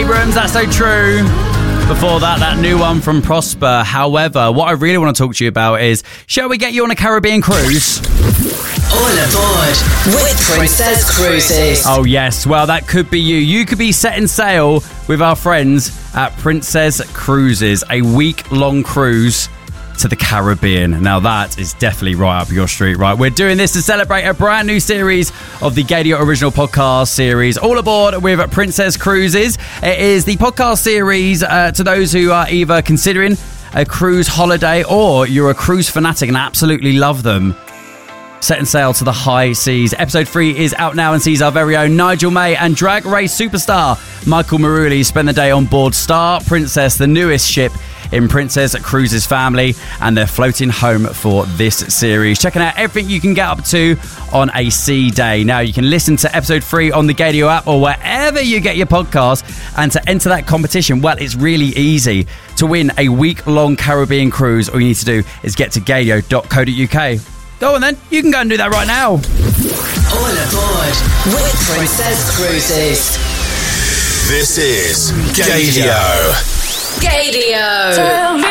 Abrams, That's So True. Before that new one from Prosper. However, what I really want to talk to you about is, shall we get you on a Caribbean cruise? All aboard with Princess Cruises. Oh yes, well that could be you. You could be setting sail with our friends at Princess Cruises, a week-long cruise to the Caribbean. Now that is definitely right up your street, right? We're doing this to celebrate a brand new series of the Gaydio original podcast series, All Aboard with Princess Cruises. It is the podcast series to those who are either considering a cruise holiday or you're a cruise fanatic and absolutely love them. Setting sail to the high seas. Episode 3 is out now and sees our very own Nigel May and Drag Race superstar Michael Maruli spend the day on board Star Princess, the newest ship in Princess Cruises family, and they're floating home for this series. Checking out everything you can get up to on a sea day. Now, you can listen to episode 3 on the Gaydio app or wherever you get your podcast. And to enter that competition, well, it's really easy. To win a week-long Caribbean cruise, all you need to do is get to gaydio.co.uk. Go on then, you can go and do that right now. All aboard with Princess Cruises. This is Gaydio. Gaydio. Tell me